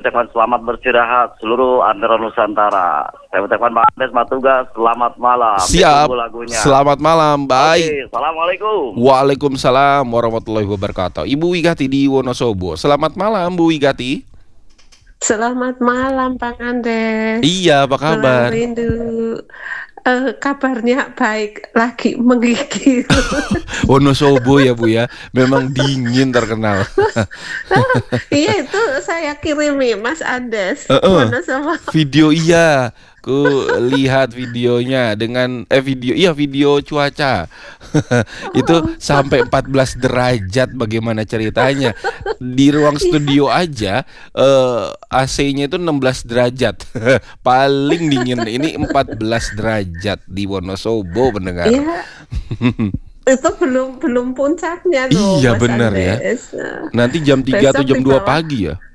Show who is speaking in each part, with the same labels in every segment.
Speaker 1: ucapkan selamat beristirahat seluruh Antara Nusantara. Saya ucapkan Bang Andes Matuga selamat malam.
Speaker 2: Siap.
Speaker 1: Ditunggu lagunya.
Speaker 2: Selamat malam. Baik.
Speaker 1: Oke, assalamualaikum.
Speaker 2: Waalaikumsalam warahmatullahi wabarakatuh. Ibu Wigati di Wonosobo. Selamat malam Bu Wigati.
Speaker 3: Selamat malam Bang Andes.
Speaker 2: Iya, apa kabar?
Speaker 3: Malam rindu. Kabarnya baik, lagi menggigil.
Speaker 2: Wonosobo ya Bu ya. Memang dingin terkenal.
Speaker 3: Iya, itu saya kirimi Mas Andes. Wonosobo.
Speaker 2: Video iya. Ku lihat videonya dengan video cuaca. Itu sampai 14 derajat, bagaimana ceritanya? Di ruang studio aja AC-nya itu 16 derajat. Paling dingin ini 14 derajat di Wonosobo, pendengar.
Speaker 3: Iya. Itu belum puncaknya loh.
Speaker 2: Iya
Speaker 3: Mas
Speaker 2: benar ya.
Speaker 3: Andes.
Speaker 2: Nanti jam 3 atau jam 2 pagi ya.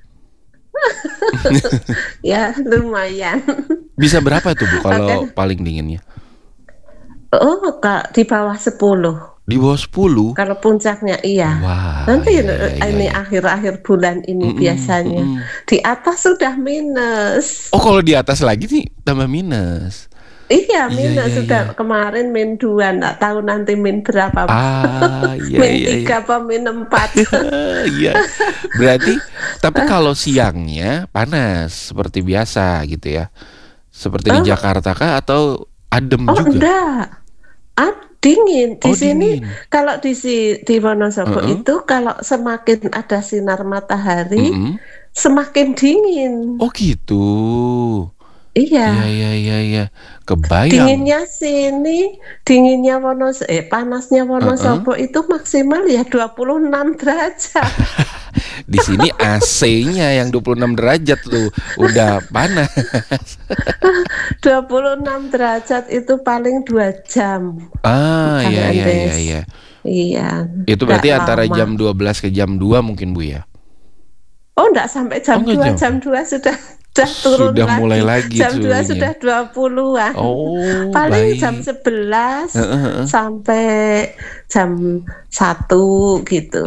Speaker 3: Ya, lumayan.
Speaker 2: Bisa berapa itu Bu kalau paling dinginnya?
Speaker 3: Oh, Kak, di bawah 10.
Speaker 2: Di bawah 10?
Speaker 3: Kalau puncaknya iya.
Speaker 2: Wah,
Speaker 3: Nanti
Speaker 2: iya.
Speaker 3: akhir-akhir bulan ini biasanya. Di atas sudah minus.
Speaker 2: Oh, kalau di atas lagi nih tambah minus.
Speaker 3: Iya, minus sudah kemarin min 2, nggak tahu nanti min berapa. Min 3 apa min 4.
Speaker 2: Iya. Berarti tapi kalau siangnya panas seperti biasa gitu ya. Seperti di Jakarta kah atau adem juga?
Speaker 3: Enggak. Dingin di sini.
Speaker 2: Dingin.
Speaker 3: Kalau di Wonosobo itu kalau semakin ada sinar matahari, semakin dingin.
Speaker 2: Oh gitu.
Speaker 3: Iya.
Speaker 2: Iya. Kebayang.
Speaker 3: Dinginnya panasnya Wonosobo itu maksimal ya 26 derajat.
Speaker 2: Di sini AC-nya yang 26 derajat tuh udah panas.
Speaker 3: 26 derajat itu paling 2 jam.
Speaker 2: Iya.
Speaker 3: Iya.
Speaker 2: Itu berarti antara
Speaker 3: lama.
Speaker 2: jam 12 ke jam 2 mungkin Bu ya?
Speaker 3: Oh, enggak sampai jam 2, jam 2 sudah turun
Speaker 2: sudah
Speaker 3: lagi.
Speaker 2: Mulai lagi
Speaker 3: jam 2
Speaker 2: suhunya.
Speaker 3: sudah 20-an.
Speaker 2: Oh,
Speaker 3: paling
Speaker 2: baik.
Speaker 3: jam 11 sampai jam 1 gitu.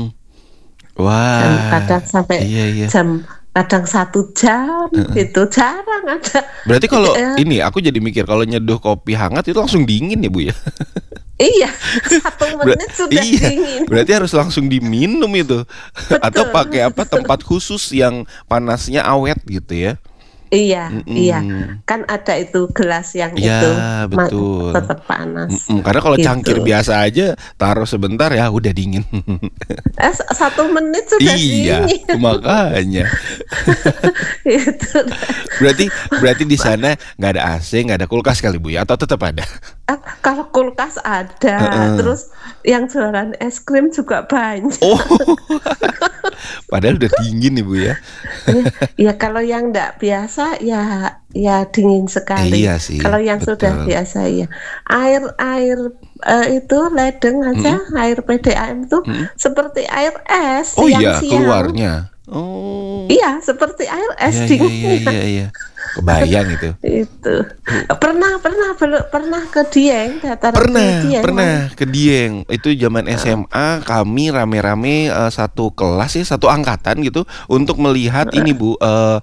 Speaker 2: Wah.
Speaker 3: Kadang sampai kadang 1 jam gitu, jarang ada.
Speaker 2: Berarti kalau ini aku jadi mikir kalau nyeduh kopi hangat itu langsung dingin ya Bu ya?
Speaker 3: Iya, 1 menit sudah dingin.
Speaker 2: Berarti harus langsung diminum itu.
Speaker 3: Betul.
Speaker 2: Atau pakai tempat khusus yang panasnya awet gitu ya?
Speaker 3: Iya. Kan ada itu gelas yang
Speaker 2: betul.
Speaker 3: tetap panas.
Speaker 2: Karena kalau
Speaker 3: gitu.
Speaker 2: cangkir biasa aja taruh sebentar ya udah dingin.
Speaker 3: 1 menit sudah dingin.
Speaker 2: Iya, makanya.
Speaker 3: Itu.
Speaker 2: Berarti di sana nggak ada AC, nggak ada kulkas kali Bu ya? Atau tetap ada?
Speaker 3: Kalau kulkas ada, terus yang jualan es krim juga banyak.
Speaker 2: Oh, padahal udah dingin nih Bu ya?
Speaker 3: Ya kalau yang nggak biasa ya dingin sekali.
Speaker 2: Iya sih.
Speaker 3: Kalau yang
Speaker 2: betul.
Speaker 3: sudah biasa ya air itu ledeng aja, air PDAM itu seperti air es.
Speaker 2: Oh iya,
Speaker 3: siang.
Speaker 2: keluarnya. Oh.
Speaker 3: Iya, seperti air es dingin.
Speaker 2: Iya. Kebayang itu.
Speaker 3: Itu. Pernah ke Dieng,
Speaker 2: Pernah ke Dieng. Itu zaman SMA kami rame-rame satu kelas ya, satu angkatan gitu untuk melihat ini Bu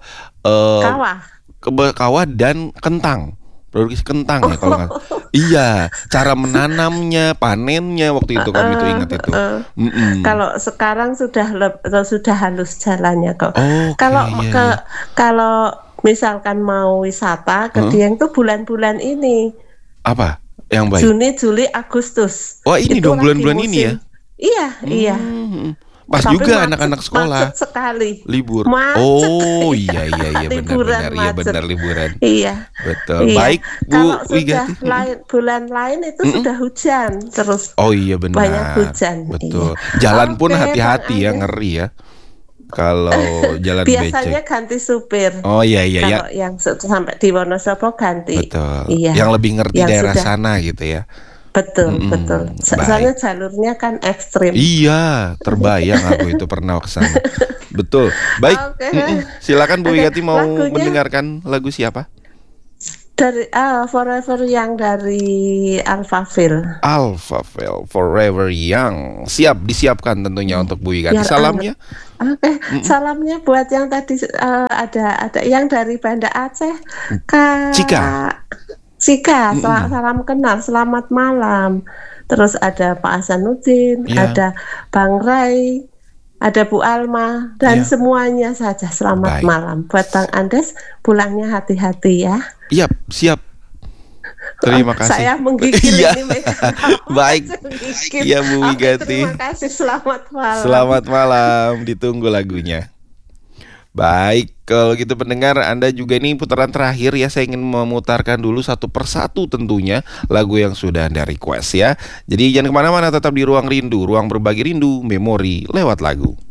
Speaker 2: kawah dan kentang. Produksi kentang ya kalau nggak. Iya, cara menanamnya, panennya waktu itu kami tuh ingat itu.
Speaker 3: Kalau sekarang sudah halus jalannya kok. Kalau misalkan mau wisata ke Dieng tuh bulan-bulan ini.
Speaker 2: Apa yang baik?
Speaker 3: Juni, Juli, Agustus.
Speaker 2: Wah, ini dong bulan-bulan ini ya?
Speaker 3: Iya.
Speaker 2: Pas
Speaker 3: tapi
Speaker 2: juga anak-anak sekolah
Speaker 3: macet sekali.
Speaker 2: libur.
Speaker 3: Macet.
Speaker 2: Oh iya benar. Iya
Speaker 3: macet.
Speaker 2: benar liburan.
Speaker 3: Iya.
Speaker 2: Betul.
Speaker 3: Iya.
Speaker 2: Baik Bu
Speaker 3: Kalau
Speaker 2: Wigati.
Speaker 3: bulan lain itu sudah hujan terus.
Speaker 2: Oh iya benar.
Speaker 3: Banyak hujan.
Speaker 2: Betul.
Speaker 3: Iya.
Speaker 2: Jalan pun hati-hati ya, ngeri ya. Kalau jalan
Speaker 3: biasanya
Speaker 2: becek.
Speaker 3: ganti supir.
Speaker 2: Oh iya.
Speaker 3: Kalau yang sampai di Wonosobo ganti.
Speaker 2: Betul.
Speaker 3: Iya.
Speaker 2: Yang lebih ngerti
Speaker 3: yang
Speaker 2: daerah
Speaker 3: sudah,
Speaker 2: sana gitu ya.
Speaker 3: Betul. Soalnya jalurnya kan ekstrim.
Speaker 2: Iya, terbayang aku itu pernah ke sana. Betul. Baik. Silakan Bu Wigati mau mendengarkan lagu siapa?
Speaker 3: Dari Forever Young dari Alphaville.
Speaker 2: Alphaville, Forever Young. Siap, disiapkan tentunya untuk Bu Wigati. Salamnya.
Speaker 3: Oke, salamnya buat yang tadi ada yang dari Banda Aceh, Kak Cika. Salam kenal, selamat malam. Terus ada Pak Hasanuddin, ada Bang Rai, ada Bu Alma, dan semuanya saja selamat malam. Buat Bang Andes, pulangnya hati-hati ya.
Speaker 2: Siap. Terima kasih.
Speaker 3: Saya menggigil ini.
Speaker 2: Baik. Iya Bu Wigati.
Speaker 3: Terima kasih, selamat malam.
Speaker 2: Selamat malam, ditunggu lagunya. Baik, kalau gitu pendengar, Anda juga ini putaran terakhir ya, saya ingin memutarkan dulu satu persatu tentunya lagu yang sudah Anda request ya. Jadi jangan kemana-mana, tetap di Ruang Rindu, ruang berbagi rindu, memori lewat lagu.